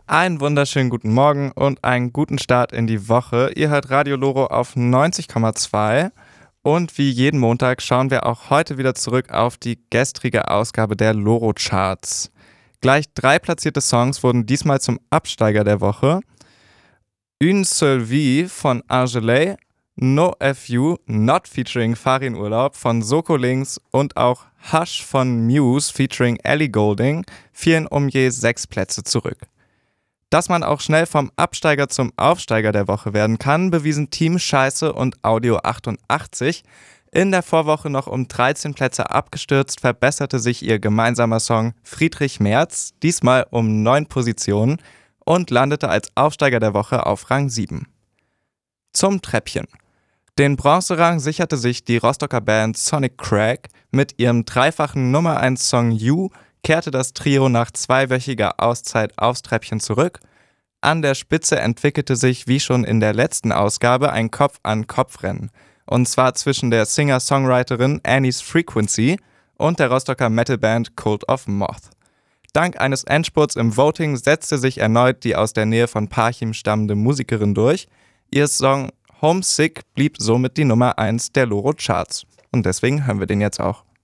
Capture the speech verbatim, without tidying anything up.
Einen wunderschönen guten Morgen und einen guten Start in die Woche. Ihr hört Radio Loro auf neunzig Komma zwei und wie jeden Montag schauen wir auch heute wieder zurück auf die gestrige Ausgabe der Loro Charts. Gleich drei platzierte Songs wurden diesmal zum Absteiger der Woche. Une seule vie von Argelais, No F U, Not featuring Farin Urlaub von Soko Links und auch Hush von Muse featuring Ellie Goulding fielen um je sechs Plätze zurück. Dass man auch schnell vom Absteiger zum Aufsteiger der Woche werden kann, bewiesen Team Scheiße und Audio achtundachtzig. In der Vorwoche noch um dreizehn Plätze abgestürzt, verbesserte sich ihr gemeinsamer Song Friedrich Merz, diesmal um neun Positionen und landete als Aufsteiger der Woche auf Rang sieben. Zum Treppchen. Den Bronzerang sicherte sich die Rostocker Band Sonic Crack. Mit ihrem dreifachen Nummer eins Song You kehrte das Trio nach zweiwöchiger Auszeit aufs Treppchen zurück. An der Spitze entwickelte sich, wie schon in der letzten Ausgabe, ein Kopf-an-Kopf-Rennen. Und zwar zwischen der Singer-Songwriterin Annie's Frequency und der Rostocker Metalband Cult of Moth. Dank eines Endspurts im Voting setzte sich erneut die aus der Nähe von Parchim stammende Musikerin durch. Ihr Song Homesick blieb somit die Nummer eins der Loro Charts. Und deswegen hören wir den jetzt auch.